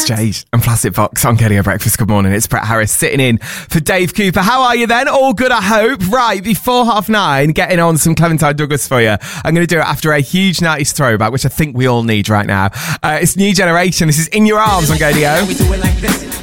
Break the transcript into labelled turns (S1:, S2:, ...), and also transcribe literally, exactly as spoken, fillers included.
S1: It's Jade and Plastic Box on Getting a Breakfast. Good morning. It's Brett Harris sitting in for Dave Cooper. How are you then? All good, I hope. Right, before half nine, getting on some Clementine Douglas for you. I'm going to do it after a huge nineties throwback, which I think we all need right now. Uh, it's New Generation. This is In Your Arms on Gadio.